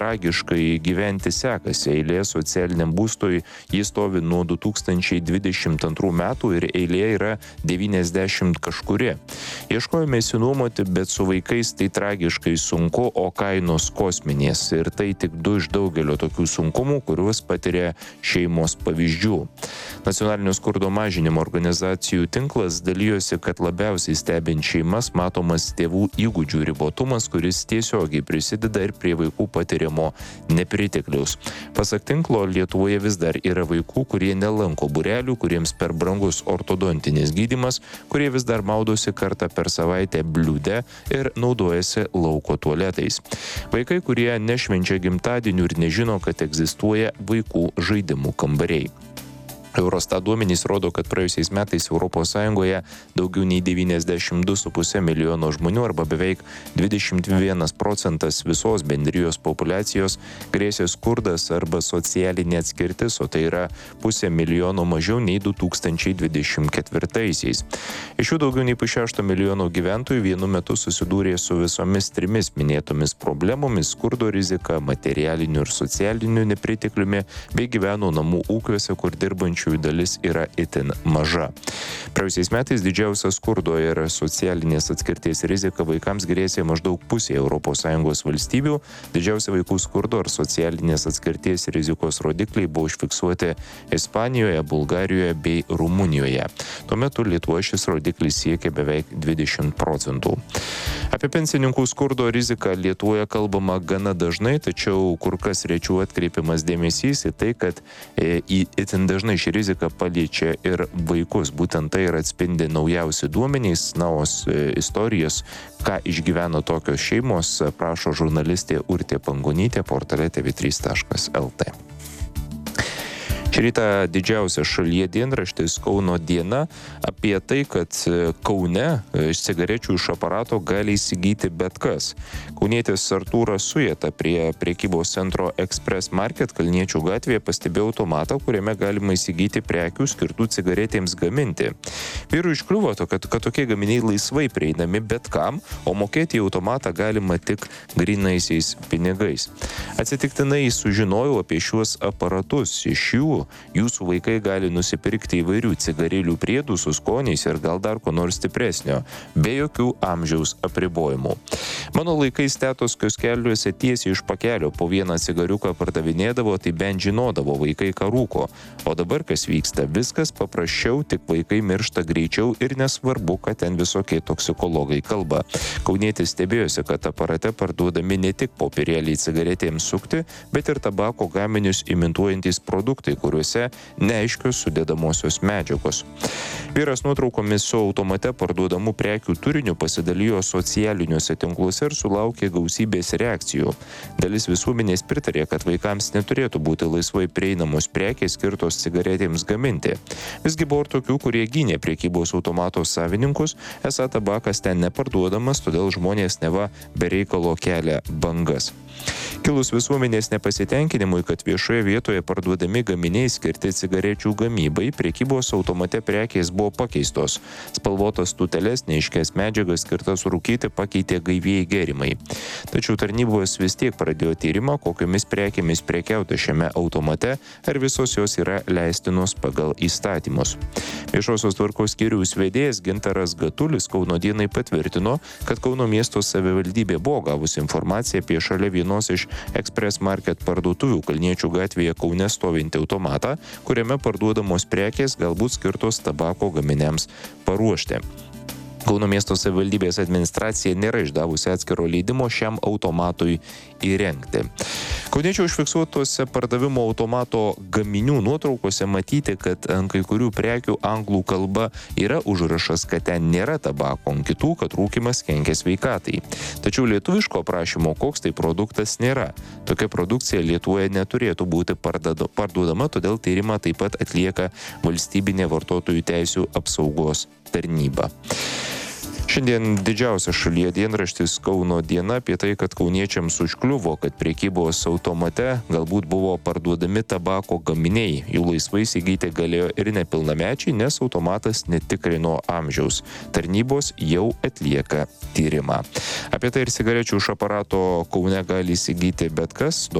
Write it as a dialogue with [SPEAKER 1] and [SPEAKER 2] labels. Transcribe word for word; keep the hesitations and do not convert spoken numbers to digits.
[SPEAKER 1] tragiškai gyventi sekasi. Eilė socialiniam būstui jis stovi nuo du tūkstančiai dvidešimt antrų metų ir eilė yra devyniasdešimt kažkuri. Ieškojome išsinuomoti, bet su vaikais tai tragiškai sunku, o kainos kosminės. Ir tai tik du iš daugelio tokių sunkumų, kuriuos patiria šeimos pavyzdžių. Nacionalinio skurdo mažinimo organizacijų tinklas dalyjosi, kad labiausiai stebint šeimas matomas tėvų įgūdžių ribotumas, kuris tiesiogiai prisideda ir prie vaikų patiriamo nepritekliaus. Pasak tinklo, Lietuvoje vis dar yra vaikų, kurie nelanko būrelių, kuriems per brangus ortodontinis gydymas, kurie vis dar maudosi kartą per savaitę bliūde ir naudojasi lauko tualetais. Vaikai, kurie nešvenčia gimtadienių ir nežino, kad egzistuoja vaikų žaidimų kambariai. Eurostat duomenys rodo, kad praėjusiais metais Europos Sąjungoje daugiau nei devyniasdešimt du su puse milijono žmonių arba beveik dvidešimt vienas procentas visos bendrijos populiacijos grėsė skurdas arba socialinė atskirtis, o tai yra pusė milijono mažiau nei du tūkstančiai dvidešimt ketvirtaisiais. Iš jų daugiau nei pusšešto milijono gyventojų vienu metu susidūrė su visomis trimis minėtomis problemomis - skurdo rizika, materialiniu ir socialiniu nepritekliumi bei gyveno namų ūkiuose, kur dirbančių dalis yra itin maža. Praėjusiais metais didžiausia skurdo ir socialinės atskirties rizika vaikams grėsė maždaug pusė Europos Sąjungos valstybių. Didžiausia vaikų skurdo ir socialinės atskirties rizikos rodikliai buvo užfiksuoti Ispanijoje, Bulgarijoje bei Rumunijoje. Tuo metu Lietuvoje šis rodiklis siekia beveik dvidešimt procentų. Apie pensininkų skurdo riziką Lietuvoje kalbama gana dažnai, tačiau kur kas rečiau atkreipiamas dėmesys į tai, kad e, į itin dažnai ši rizika paliečia ir vaikus. Būtent tai ir atspindi naujausi duomenys, na, o istorijas, ką išgyvena tokios šeimos, prašo žurnalistė Urtė Pangonytė portale T V trys taškas L T. Šį rytą didžiausias šalyje dienraštis Kauno diena apie tai, kad Kaune cigarečių iš aparato gali įsigyti bet kas. Kaunietis Artūras Sujeta prie prekybos centro Express Market Kalniečių gatvėje pastebėjo automatą, kuriame galima įsigyti prekių skirtų cigaretėms gaminti. Vyrui iškliuvo, kad, kad tokie gaminiai laisvai prieinami bet kam, o mokėti į automatą galima tik grynaisiais pinigais. Atsitiktinai sužinojau apie šiuos aparatus. Iš jų jūsų vaikai gali nusipirkti įvairių cigarėlių priedų su skoniais ir gal dar ko nors stipresnio, be jokių amžiaus apribojimų. Mano laikais tetos kioskeliuose tiesiai iš pakelio po vieną cigariuką pardavinėdavo, tai bent žinodavo vaikai ką rūko. O dabar kas vyksta? Viskas paprasčiau, tik vaikai miršta greičiau ir nesvarbu, kad ten visokie toksikologai kalba. Kaunietis stebėjosi, kad aparate parduodami ne tik popierėliai cigaretėms sukti, bet ir tabako gaminius imituojantys produktai, kuriuose neaiškios sudedamosios medžiagos. Vyras nuotraukomis su automate parduodamų prekių turiniu pasidalijo socialiniuose tinkluose ir sulaukė gausybės reakcijų. Dalis visuomenės pritarė, kad vaikams neturėtų būti laisvai prieinamos prekės skirtos cigaretėms gaminti. Visgi buvo ir tokių, kurie gynė prekybos automato savininkus, esą tabakas ten neparduodamas, todėl žmonės neva be reikalo kelia bangas. Kilus visuomenės nepasitenkinimui, kad viešoje vietoje parduodami gaminiai skirti cigarečių gamybai, prekybos automate prekės buvo pakeistos. Spalvotas tūteles, neaiškias medžiagas skirtas rūkyti pakeitė gaivieji gėrimai. Tačiau tarnybos vis tiek pradėjo tyrimą, kokiomis prekėmis prekiauta šiame automate, ar visos jos yra leistinos pagal įstatymus. Viešosios tvarkos skyriaus vedėjas Gintaras Gatulis Kauno dienai patvirtino, kad Kauno miesto savivaldybė buvo gavusi informaciją apie šalia vienos iš Express Market parduotuvių Kalniečių gatvėje Kaune stovintį automatą, kuriame parduodamos prekės galbūt skirtos tabako gaminiams paruošti. Kauno miesto savivaldybės administracija nėra išdavusi atskiro leidimo šiam automatui įrengti. Kauniečių užfiksuotose pardavimo automato gaminių nuotraukose matyti, kad ant kai kurių prekių anglų kalba yra užrašas, kad ten nėra tabako, ant kitų, kad rūkymas kenkia sveikatai. Tačiau lietuviško aprašymo, koks tai produktas, nėra. Tokia produkcija Lietuvoje neturėtų būti parduodama, todėl tyrimą taip pat atlieka valstybinė vartotojų teisių apsaugos tarnyba. Šiandien didžiausias šalyje dienraštis Kauno diena apie tai, kad kauniečiams užkliuvo, kad prekybos automate galbūt buvo parduodami tabako gaminiai. Jų laisvai įsigyti galėjo ir nepilnamečiai, nes automatas netikrino amžiaus. Tarnybos jau atlieka tyrimą. Apie tai ir cigarečių iš aparato Kaune gali įsigyti bet kas.